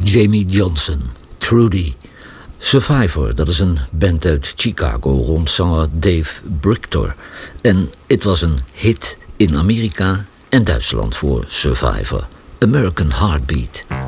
Jamie Johnson, Trudy. Survivor, dat is een band uit Chicago rond zanger Dave Brichter. En het was een hit in Amerika en Duitsland voor Survivor. American Heartbeat.